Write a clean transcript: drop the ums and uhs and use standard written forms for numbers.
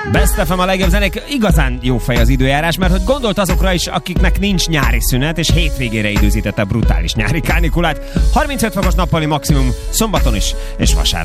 Best FM a legjobb zenék, igazán jó fej az időjárás, mert hogy gondolt azokra is, akiknek nincs nyári szünet, és hétvégére időzítette a brutális nyári kánikulát. 35 fokos nappali maximum szombaton is, és vasárnap.